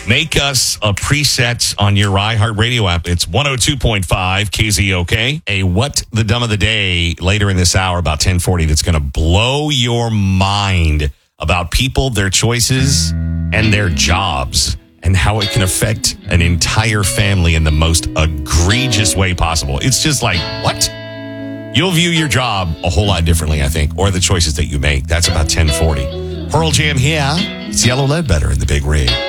Make us a preset on your iHeartRadio app. It's 102.5 KZOK. A What the Dumb of the Day later in this hour, about 10:40, that's going to blow your mind about people, their choices, and their jobs, and how it can affect an entire family in the most egregious way possible. It's just like, what? You'll view your job a whole lot differently, I think, or the choices that you make. That's about 10:40. Pearl Jam here. It's Yellow Ledbetter in the Big Rig.